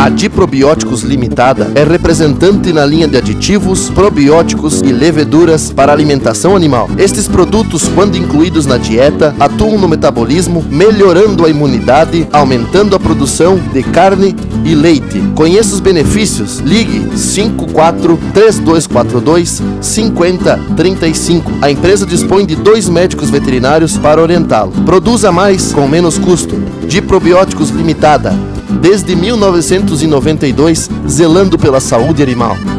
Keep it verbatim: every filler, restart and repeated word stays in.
A Diprobióticos Limitada é representante na linha de aditivos, probióticos e leveduras para alimentação animal. Estes produtos, quando incluídos na dieta, atuam no metabolismo, melhorando a imunidade, aumentando a produção de carne e leite. Conheça os benefícios. Ligue cinco quatro três dois quatro dois cinco zero três cinco. A empresa dispõe de dois médicos veterinários para orientá-lo. Produza mais com menos custo. Diprobióticos Limitada. Desde mil novecentos e noventa e dois, zelando pela saúde animal.